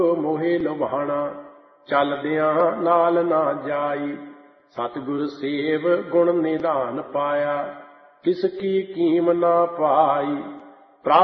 ਮੋਹਿ ਲੁਭਾਣਾ, ਚੱਲਦਿਆਂ ਨਾਲ ਨਾ ਜਾਈ। ਸਤਿਗੁਰ ਸੇਵ ਗੁਣ ਨਿਧਾਨ ਪਾਇਆ, ਤਿਸ ਕੀ ਕੀਮ ਨਾ ਪਾਈ।